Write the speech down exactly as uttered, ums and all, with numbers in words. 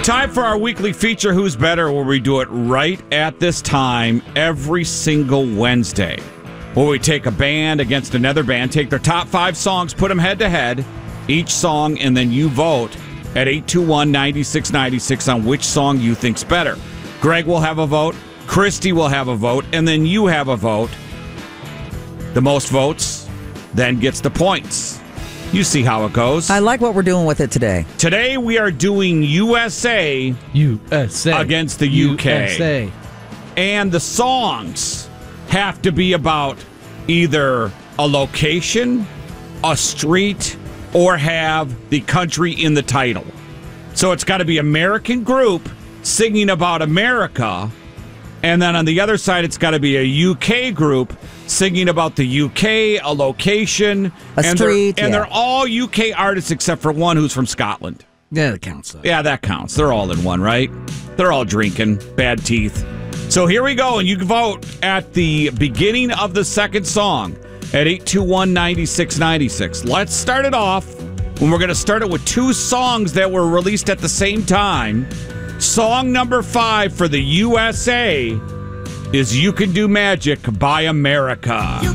Time for our weekly feature, Who's Better, where we do it right at this time every single Wednesday. Where we take a band against another band, take their top five songs, put them head-to-head, each song, and then you vote at eight two one, nine six nine six on which song you think's better. Greg will have a vote, Christy will have a vote, and then you have a vote. The most votes then gets the points. You see how it goes. I like what we're doing with it today. Today we are doing U S A, U S A against the U K. U S A. And the songs have to be about either a location, a street, or have the country in the title. So it's got to be American group singing about America, and then on the other side it's got to be a U K group singing about the U K, a location, a and street, they're, and yeah. they're all U K artists except for one who's from Scotland. Yeah, that counts. Though. Yeah, that counts. They're all in one, right? They're all drinking, bad teeth. So here we go, and you can vote at the beginning of the second song at eight two one, nine six nine six. Let's start it off, and we're going to start it with two songs that were released at the same time. Song number five for the U S A is You Can Do Magic by America.